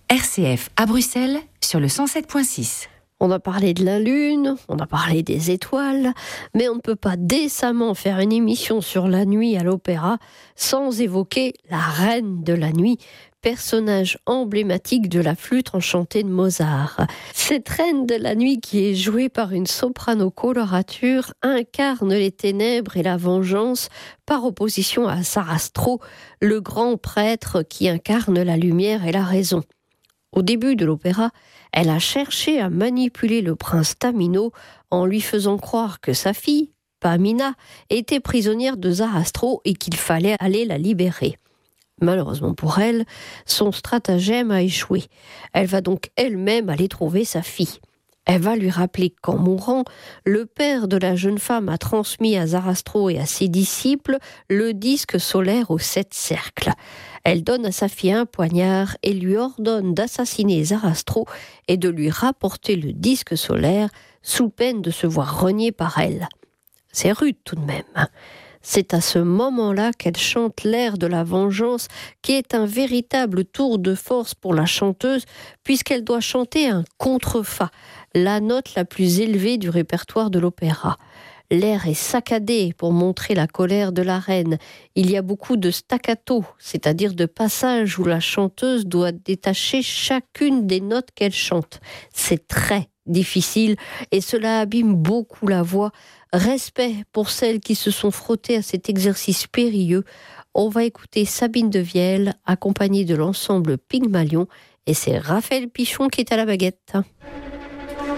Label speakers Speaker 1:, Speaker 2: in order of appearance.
Speaker 1: RCF à Bruxelles sur le 107.6.
Speaker 2: On a parlé de la Lune, on a parlé des étoiles, mais on ne peut pas décemment faire une émission sur la nuit à l'opéra sans évoquer la reine de la nuit, personnage emblématique de la flûte enchantée de Mozart. Cette reine de la nuit, qui est jouée par une soprano colorature, incarne les ténèbres et la vengeance par opposition à Sarastro, le grand prêtre qui incarne la lumière et la raison. Au début de l'opéra, elle a cherché à manipuler le prince Tamino en lui faisant croire que sa fille, Pamina, était prisonnière de Sarastro et qu'il fallait aller la libérer. Malheureusement pour elle, son stratagème a échoué. Elle va donc elle-même aller trouver sa fille. Elle va lui rappeler qu'en mourant, le père de la jeune femme a transmis à Sarastro et à ses disciples le disque solaire aux 7 cercles. Elle donne à sa fille un poignard et lui ordonne d'assassiner Sarastro et de lui rapporter le disque solaire sous peine de se voir renier par elle. C'est rude tout de même. C'est à ce moment-là qu'elle chante l'air de la vengeance, qui est un véritable tour de force pour la chanteuse, puisqu'elle doit chanter un contre-fa, la note la plus élevée du répertoire de l'opéra. L'air est saccadé pour montrer la colère de la reine. Il y a beaucoup de staccato, c'est-à-dire de passages où la chanteuse doit détacher chacune des notes qu'elle chante. C'est très difficile et cela abîme beaucoup la voix. Respect pour celles qui se sont frottées à cet exercice périlleux. On va écouter Sabine de Vielle, accompagnée de l'ensemble Pygmalion, et c'est Raphaël Pichon qui est à la baguette.